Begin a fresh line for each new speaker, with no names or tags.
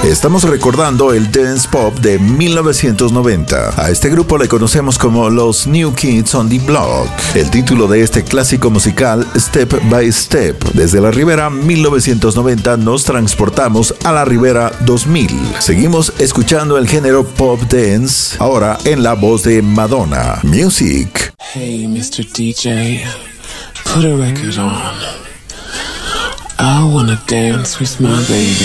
Estamos recordando el dance pop de 1990. A este grupo le conocemos como los New Kids on the Block. El título de este clásico musical, Step by Step. Desde la Ribera 1990 nos transportamos a la Ribera 2000. Seguimos escuchando el género pop dance, ahora en la voz de Madonna. Music.
Hey, Mr. DJ, put a record on. I wanna dance with my baby.